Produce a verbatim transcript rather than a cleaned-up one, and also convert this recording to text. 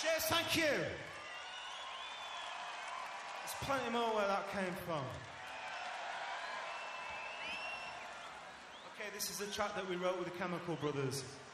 Cheers, thank you. There's plenty more where that came from. Okay, this is a track that we wrote with the Chemical Brothers.